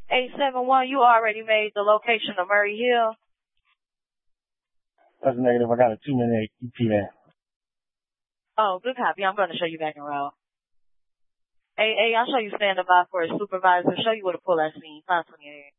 871, you already made the location of Murray Hill. That's negative. I got a 2-minute ETA. Oh, good copy. I'm going to show you back in row. Hey, I'll show you standing by for a supervisor. Show you where to pull that scene. 528.